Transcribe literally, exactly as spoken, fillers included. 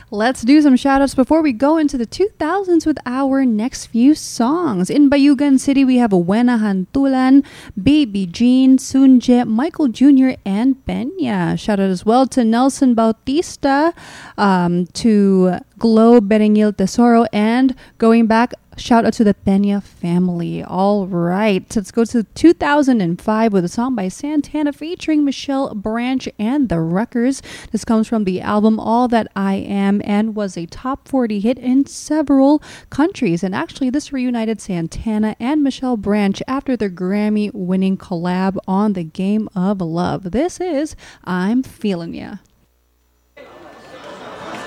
Let's do some shoutouts before we go into the two thousands with our next few songs. In Bayugan City, we have Wena Hantulan, Baby Jean, Sunje, Michael Junior, and Benya. Shout out as well to Nelson Bautista, um, to Glow Berengil Tesoro, and going back, shout out to the Pena family. All right, let's go to two thousand five with a song by Santana featuring Michelle Branch and the Wreckers. This comes from the album All That I Am and was a top forty hit in several countries. And actually, this reunited Santana and Michelle Branch after their Grammy-winning collab on The Game of Love. This is I'm Feelin' Ya.